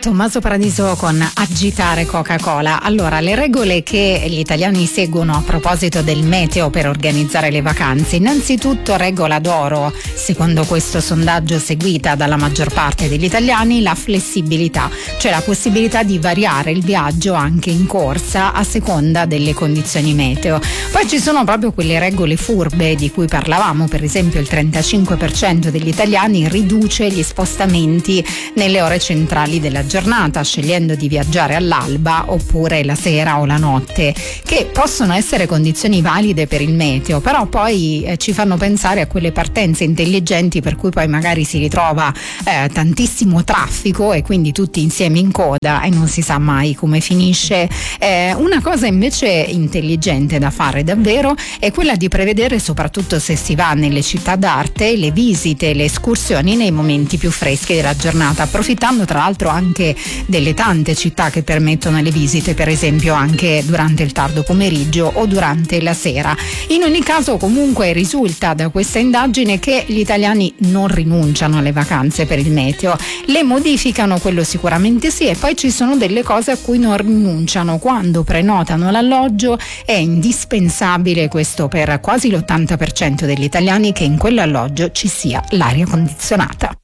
Tommaso Paradiso con Agitare Coca-Cola. Allora, le regole che gli italiani seguono a proposito del meteo per organizzare le vacanze. Innanzitutto, regola d'oro, secondo questo sondaggio seguita dalla maggior parte degli italiani, la flessibilità, cioè la possibilità di variare il viaggio anche in corsa a seconda delle condizioni meteo. Poi ci sono proprio quelle regole furbe di cui parlavamo, per esempio il 35% degli italiani riduce gli spostamenti nelle ore centrali della giornata, scegliendo di viaggiare all'alba oppure la sera o la notte, che possono essere condizioni valide per il meteo, però poi ci fanno pensare a quelle partenze intelligenti per cui poi magari si ritrova tantissimo traffico e quindi tutti insieme in coda e non si sa mai come finisce. Una cosa invece intelligente da fare davvero è quella di prevedere, soprattutto se si va nelle città d'arte, le visite, le escursioni nei momenti più freschi della giornata, approfittando tra l'altro anche delle tante città che permettono le visite, per esempio anche durante il tardo pomeriggio o durante la sera. In ogni caso, comunque, risulta da questa indagine che gli italiani non rinunciano alle vacanze per il meteo, le modificano, quello sicuramente sì, e poi ci sono delle cose a cui non rinunciano. Quando prenotano l'alloggio è indispensabile, questo per quasi l'80% degli italiani, che in quell'alloggio ci sia l'aria condizionata.